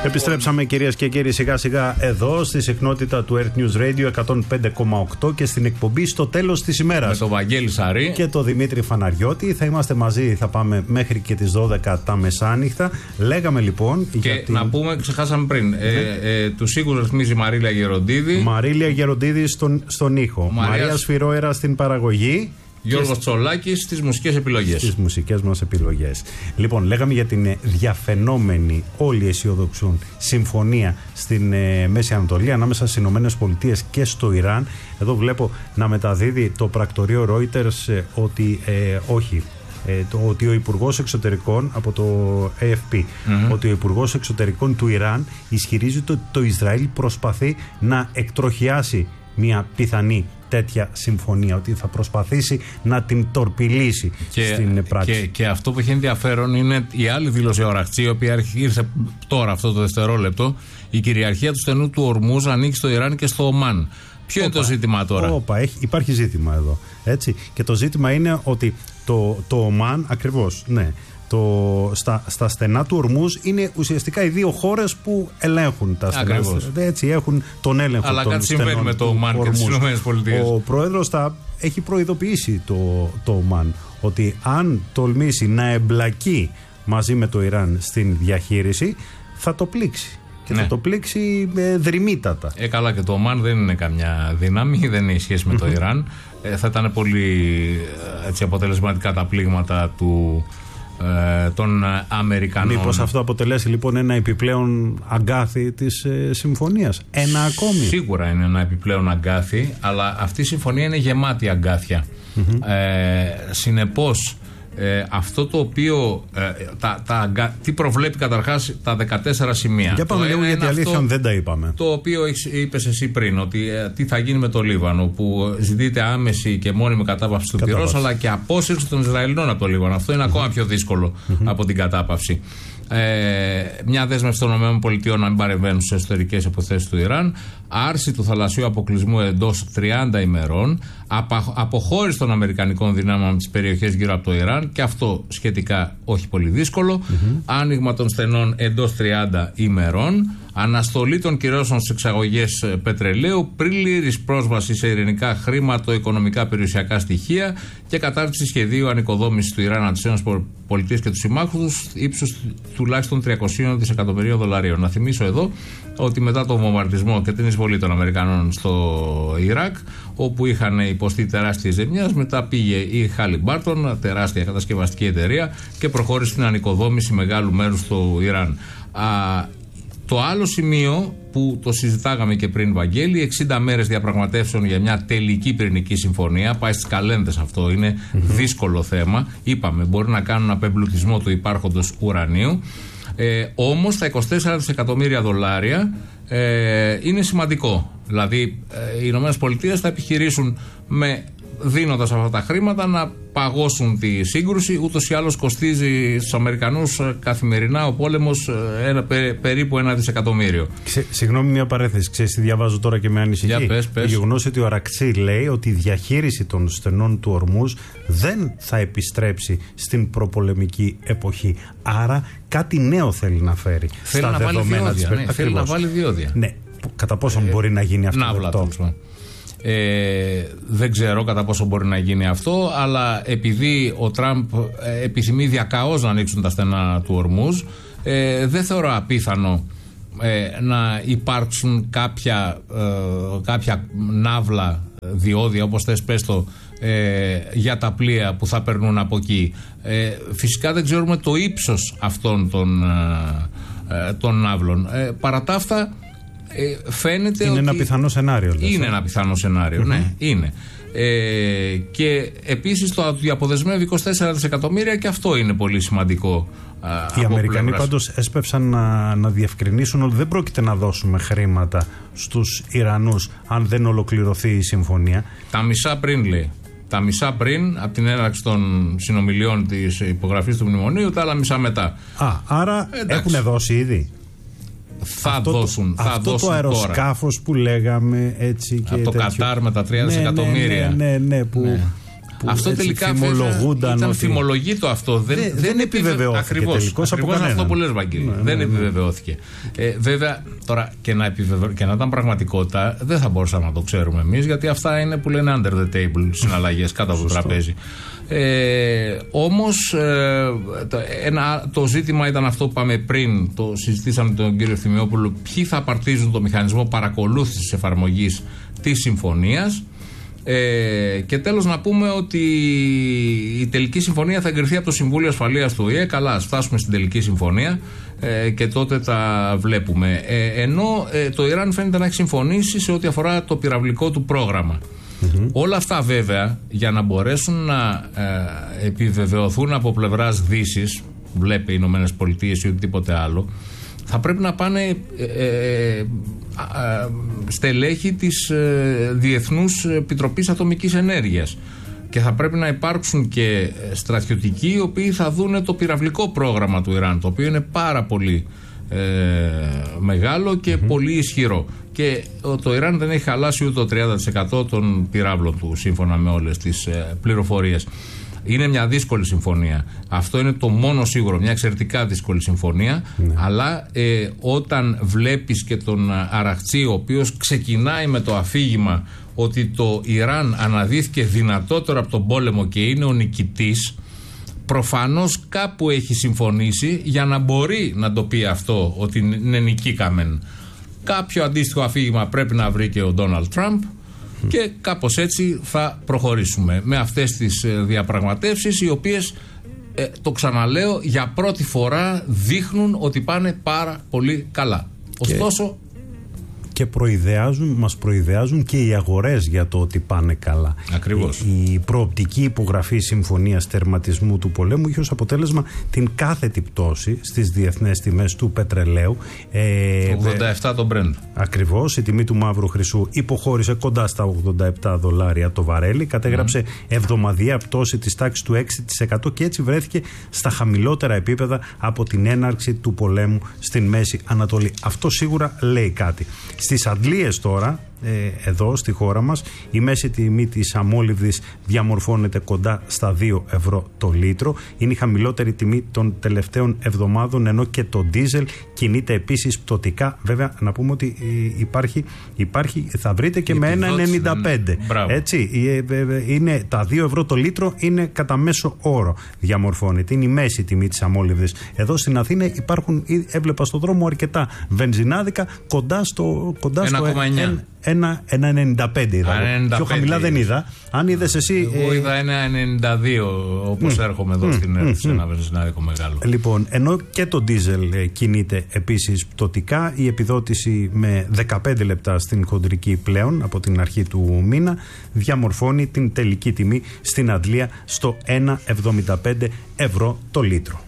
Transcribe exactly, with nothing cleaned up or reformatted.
Επιστρέψαμε κυρίες και κύριοι σιγά σιγά εδώ στη συχνότητα του Earth News Radio εκατόν πέντε κόμμα οκτώ και στην εκπομπή στο τέλος της ημέρας. Με τον Βαγγέλη Σαρή και τον Δημήτρη Φαναριώτη. Θα είμαστε μαζί, θα πάμε μέχρι και τις δώδεκα τα μεσάνυχτα. Λέγαμε λοιπόν. Και για την... να πούμε, ξεχάσαμε πριν. Ναι. Ε, ε, τους ήχους ρυθμίζει η Μαρίλια Γεροντίδη. Μαρίλια Γεροντίδη στον, στον ήχο. Μαρία, Μαρία Σφυρόερα στην παραγωγή. Γιώργος Τσολάκης στις μουσικές επιλογές. Στις μουσικές μας επιλογές. Λοιπόν, λέγαμε για την διαφαινόμενη, όλοι αισιοδοξούν, συμφωνία στην ε, Μέση Ανατολή ανάμεσα στις Ηνωμένες Πολιτείες και στο Ιράν. Εδώ βλέπω να μεταδίδει το πρακτορείο Reuters ε, ότι ε, όχι. Ε, το, ότι ο Υπουργός Εξωτερικών από το έι εφ πι mm-hmm. ότι ο Υπουργός Εξωτερικών του Ιράν ισχυρίζεται ότι το Ισραήλ προσπαθεί να εκτροχιάσει μια πιθανή τέτοια συμφωνία, ότι θα προσπαθήσει να την τορπιλήσει και, στην πράξη. Και, και αυτό που έχει ενδιαφέρον είναι η άλλη δήλωση Οραχτζή, η οποία ήρθε τώρα αυτό το δευτερόλεπτο. Η κυριαρχία του στενού του Ορμούζ ανήκει στο Ιράν και στο Ομάν. Ποιο Οπα, είναι το ζήτημα τώρα? Οπα, έχει, υπάρχει ζήτημα εδώ. Έτσι. Και το ζήτημα είναι ότι το, το Ομάν, ακριβώς, ναι. Το, στα, στα στενά του Ορμούζ είναι ουσιαστικά οι δύο χώρες που ελέγχουν τα στενά. Έτσι, έχουν τον έλεγχο. Αλλά των κάτι συμβαίνει με το Ομάν και τις Ηνωμένες Πολιτείες. Ο πρόεδρος θα έχει προειδοποιήσει το, το Ομάν ότι αν τολμήσει να εμπλακεί μαζί με το Ιράν στην διαχείριση, θα το πλήξει. Και ναι. θα το πλήξει ε, δρυμύτατα. Ε, καλά, και το Ομάν δεν είναι καμιά δύναμη, δεν έχει σχέση με το Ιράν. Ε, θα ήταν πολύ έτσι, αποτελεσματικά τα πλήγματα του. Ε, των Αμερικανών. Μήπως αυτό αποτελέσει λοιπόν ένα επιπλέον αγκάθι της ε, συμφωνίας? Ένα ακόμη. Σίγουρα είναι ένα επιπλέον αγκάθι, αλλά αυτή η συμφωνία είναι γεμάτη αγκάθια. Mm-hmm. Ε, συνεπώς ε, αυτό το οποίο ε, τα, τα, τι προβλέπει καταρχάς τα δεκατέσσερα σημεία. Για πάμε λίγο, γιατί αλήθεια δεν τα είπαμε. Το οποίο είπες εσύ πριν, ότι ε, τι θα γίνει με το Λίβανο, που ζητείται άμεση και μόνιμη κατάπαυση του πυρός, αλλά και απόσυρση των Ισραηλινών από το Λίβανο. Αυτό είναι mm-hmm. ακόμα πιο δύσκολο mm-hmm. από την κατάπαυση. Ε, μια δέσμευση των ΗΠΑ να μην παρεμβαίνουν στις εσωτερικές υποθέσεις του Ιράν, άρση του θαλασσίου αποκλεισμού εντός τριάντα ημερών, απα, αποχώρηση των αμερικανικών δυνάμεων από τις περιοχές γύρω από το Ιράν, και αυτό σχετικά όχι πολύ δύσκολο, mm-hmm. άνοιγμα των στενών εντός τριάντα ημερών, αναστολή των κυρώσεων στις εξαγωγές πετρελαίου, πλήρης πρόσβαση σε ειρηνικά χρηματοοικονομικά περιουσιακά στοιχεία και κατάρτιση σχεδίου ανοικοδόμησης του Ιράν από τις ΗΠΑ και τους συμμάχους ύψους τουλάχιστον τριακόσια δισεκατομμυρίων δολαρίων. Να θυμίσω εδώ ότι μετά τον βομβαρδισμό και την εισβολή των Αμερικανών στο Ιράκ, όπου είχαν υποστεί τεράστιες ζημιές, μετά πήγε η Χάλιμπάρτον, τεράστια κατασκευαστική εταιρεία, και προχώρησε στην ανοικοδόμηση μεγάλου μέρους του Ιράν. Α, Το άλλο σημείο που το συζητάγαμε και πριν, Βαγγέλη, εξήντα μέρες διαπραγματεύσεων για μια τελική πυρηνική συμφωνία. Πάει στις καλένδες αυτό, είναι mm-hmm. δύσκολο θέμα. Είπαμε, μπορεί να κάνουν απεμπλουτισμό του υπάρχοντος ουρανίου. Ε, όμως τα είκοσι τέσσερα δισεκατομμύρια δολάρια ε, είναι σημαντικό. Δηλαδή ε, οι Ηνωμένες Πολιτείες θα επιχειρήσουν με... δίνοντας αυτά τα χρήματα να παγώσουν τη σύγκρουση. Ούτως ή άλλως κοστίζει στους Αμερικανούς καθημερινά ο πόλεμος ένα, πε, περίπου ένα δισεκατομμύριο. Ξε, συγγνώμη, μια παρέθεση. Ξέρεις τι διαβάζω τώρα και με ανησυχεί? Για πες, πες. Το γεγονός ότι ο Οραχτζή λέει ότι η διαχείριση των στενών του Ορμούζ δεν θα επιστρέψει στην προπολεμική εποχή. Άρα κάτι νέο θέλει να φέρει. Θέλει στα να δεδομένα βάλει διόδια. της... Ναι, θέλει να βάλει διόδια. Ναι. Κατά πόσο ε, μπορεί να γίνει αυτό? Ναύλα, το Ε, δεν ξέρω κατά πόσο μπορεί να γίνει αυτό, αλλά επειδή ο Τραμπ ε, επιθυμεί διακαώς να ανοίξουν τα στενά του Ορμούζ, ε, δεν θεωρώ απίθανο ε, να υπάρξουν κάποια, ε, κάποια ναύλα, διόδια, όπως θες πες το, ε, για τα πλοία που θα περνούν από εκεί. Ε, φυσικά δεν ξέρουμε το ύψος αυτών των, ε, των ναύλων. Ε, παρά τα αυτά, Ε, φαίνεται είναι ότι ένα πιθανό σενάριο. Λες, είναι ε? ένα πιθανό σενάριο, mm-hmm. ναι, είναι. Ε, και επίσης το ότι αποδεσμεύει είκοσι τέσσερα δισεκατομμύρια, και αυτό είναι πολύ σημαντικό. Οι Αμερικανοί πάντως έσπευσαν να, να διευκρινίσουν ότι δεν πρόκειται να δώσουμε χρήματα στους Ιρανούς αν δεν ολοκληρωθεί η συμφωνία. Τα μισά πριν, λέει. Τα μισά πριν από την έναρξη των συνομιλιών της υπογραφής του μνημονίου, τα άλλα μισά μετά. Α, άρα έχουν δώσει ήδη. Θα αυτό δώσουν, το, θα αυτό δώσουν το αεροσκάφος τώρα. Που λέγαμε έτσι και από το τέτοιο. Κατάρ με τα τρία ναι, δισεκατομμύρια. Ναι, ναι, ναι, ναι, που ναι. Αυτό τελικά φημολογούνταν. Ήταν φημολογήτο αυτό. Δεν, δεν, δεν επιβεβαιώθηκε. Ακριβώς, ακριβώς αυτό που λες, Βαγγέλη. Ναι, δεν ναι, ναι. επιβεβαιώθηκε. Ε, βέβαια, τώρα και να, επιβεβαι... και να ήταν πραγματικότητα, δεν θα μπορούσαμε να το ξέρουμε εμείς, γιατί αυτά είναι που λένε under the table συναλλαγές κάτω από το τραπέζι. Ε, όμως ε, το, ένα, το ζήτημα ήταν αυτό που είπαμε πριν, το συζητήσαμε με τον κύριο Θυμιόπουλο, ποιοι θα απαρτίζουν το μηχανισμό παρακολούθησης της εφαρμογής της συμφωνίας. Ε, και τέλος να πούμε ότι η τελική συμφωνία θα εγκριθεί από το Συμβούλιο Ασφαλείας του Ο Η Ε. Καλά, ας φτάσουμε στην τελική συμφωνία ε, και τότε τα βλέπουμε. Ε, ενώ ε, το Ιράν φαίνεται να έχει συμφωνήσει σε ό,τι αφορά το πυραυλικό του πρόγραμμα. Mm-hmm. Όλα αυτά βέβαια για να μπορέσουν να ε, επιβεβαιωθούν από πλευράς Δύσης, βλέπει οι Ηνωμένες Πολιτείες ή οτιδήποτε άλλο, θα πρέπει να πάνε ε, ε, ε, στελέχη της ε, Διεθνούς Επιτροπής Ατομικής Ενέργειας και θα πρέπει να υπάρξουν και στρατιωτικοί οι οποίοι θα δούνε το πυραυλικό πρόγραμμα του Ιράν, το οποίο είναι πάρα πολύ ε, μεγάλο και mm-hmm. πολύ ισχυρό, και το Ιράν δεν έχει χαλάσει ούτε το τριάντα τοις εκατό των πυράβλων του σύμφωνα με όλες τις ε, πληροφορίες. Είναι μια δύσκολη συμφωνία. Αυτό είναι το μόνο σίγουρο. Μια εξαιρετικά δύσκολη συμφωνία. Ναι. Αλλά ε, όταν βλέπεις και τον Αραχτσί, ο οποίος ξεκινάει με το αφήγημα ότι το Ιράν αναδύθηκε δυνατότερο από τον πόλεμο και είναι ο νικητής, προφανώς κάπου έχει συμφωνήσει για να μπορεί να το πει αυτό, ότι είναι νικήκαμεν. Κάποιο αντίστοιχο αφήγημα πρέπει να βρει και ο Ντόναλντ Τραμπ. Και κάπως έτσι θα προχωρήσουμε με αυτές τις διαπραγματεύσεις, οι οποίες, ε, το ξαναλέω, για πρώτη φορά δείχνουν ότι πάνε πάρα πολύ καλά. Ωστόσο... Και προειδεάζουν, μας προειδεάζουν και οι αγορές για το ότι πάνε καλά. Ακριβώς. Η, η προοπτική υπογραφή συμφωνίας τερματισμού του πολέμου είχε ως αποτέλεσμα την κάθετη πτώση στις διεθνές τιμές του πετρελαίου. Ε, ογδόντα επτά το Brent. Ακριβώς. Η τιμή του μαύρου χρυσού υποχώρησε κοντά στα ογδόντα επτά δολάρια το βαρέλι. Κατέγραψε mm. εβδομαδιαία πτώση της τάξης του έξι τοις εκατό και έτσι βρέθηκε στα χαμηλότερα επίπεδα από την έναρξη του πολέμου στην Μέση Ανατολή. Αυτό σίγουρα λέει κάτι. Στις αντλίες τώρα, ε, εδώ στη χώρα μας, η μέση τιμή της αμόλυβδης διαμορφώνεται κοντά στα δύο ευρώ το λίτρο. Είναι η χαμηλότερη τιμή των τελευταίων εβδομάδων, ενώ και το ντίζελ κινείται επίσης πτωτικά. Βέβαια, να πούμε ότι ε, υπάρχει, υπάρχει, θα βρείτε και η με ένα ενενήντα πέντε. Έτσι, ε, ε, είναι, τα δύο ευρώ το λίτρο είναι κατά μέσο όρο διαμορφώνεται. Είναι η μέση τιμή της αμόλυβδης. Εδώ στην Αθήνα υπάρχουν, έβλεπα στον δρόμο αρκετά βενζινάδικα κοντά στο, κοντά στο ένα ενενήντα πέντε είδα. Πιο χαμηλά δεν είδα. Αν είδες εσύ. Εγώ είδα ένα ενενήντα δύο όπως mm, έρχομαι εδώ mm, στην έρευνα, mm, ένα βενζινάδικο μεγάλο. Λοιπόν, ενώ και το ντίζελ ε, κινείται επίσης πτωτικά, η επιδότηση με δεκαπέντε λεπτά στην χοντρική πλέον από την αρχή του μήνα διαμορφώνει την τελική τιμή στην αντλία στο ένα εβδομήντα πέντε ευρώ το λίτρο.